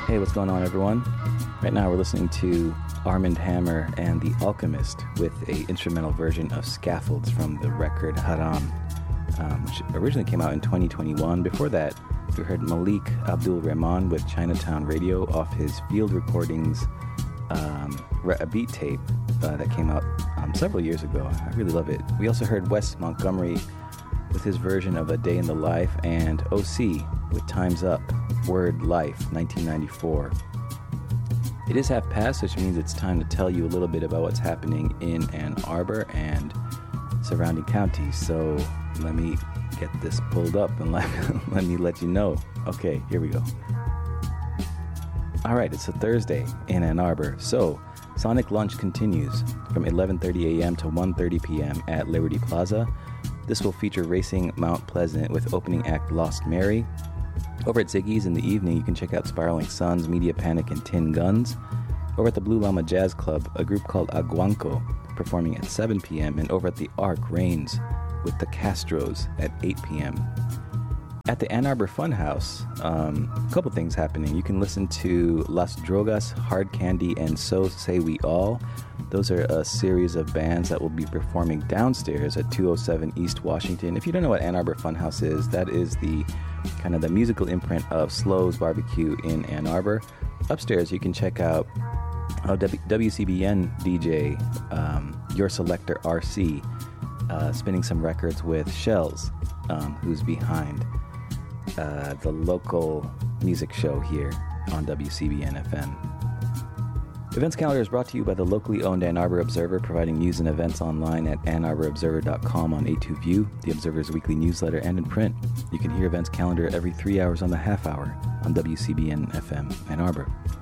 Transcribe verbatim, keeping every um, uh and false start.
Hey, what's going on, everyone? Right now we're listening to Armand Hammer and The Alchemist with a instrumental version of Scaffolds from the record Haram, um, which originally came out in twenty twenty-one. Before that, we heard Malik Abdul Rahman with Chinatown Radio off his field recordings, um, a beat tape uh, that came out um, several years ago. I really love it. We also heard Wes Montgomery with his version of A Day in the Life, and O C with Time's Up, Word Life, nineteen ninety-four. It is half past, which means it's time to tell you a little bit about what's happening in Ann Arbor and surrounding counties. So let me get this pulled up and let, let me let you know. Okay, here we go. All right, it's a Thursday in Ann Arbor. So Sonic Lunch continues from eleven thirty a.m. to one thirty p.m. at Liberty Plaza. This will feature Racing Mount Pleasant with opening act Lost Mary. Over at Ziggy's in the evening, you can check out Spiraling Suns, Media Panic, and Tin Guns. Over at the Blue Llama Jazz Club, a group called Aguanco performing at seven p.m. And over at the Arc Reigns with the Castros at eight p.m. At the Ann Arbor Funhouse, um, a couple things happening. You can listen to Las Drogas, Hard Candy, and So Say We All. Those are a series of bands that will be performing downstairs at two oh seven East Washington. If you don't know what Ann Arbor Funhouse is, that is the kind of the musical imprint of Slow's Barbecue in Ann Arbor. Upstairs, you can check out uh, W C B N D J, um, Your Selector R C, uh, spinning some records with Shells, um, who's behind uh, the local music show here on W C B N F M. Events calendar is brought to you by the locally owned Ann Arbor Observer, providing news and events online at ann arbor observer dot com on A two View, the Observer's weekly newsletter, and in print. You can hear events calendar every three hours on the half hour on W C B N F M Ann Arbor.